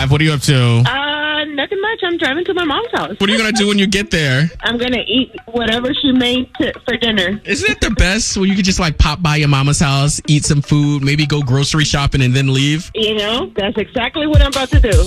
Steph, what are you up to? Nothing much. I'm driving to my mom's house. What are you going to do when you get there? I'm going to eat whatever she made for dinner. Isn't it the best when you could just like pop by your mama's house, eat some food, maybe go grocery shopping and then leave? You know, that's exactly what I'm about to do.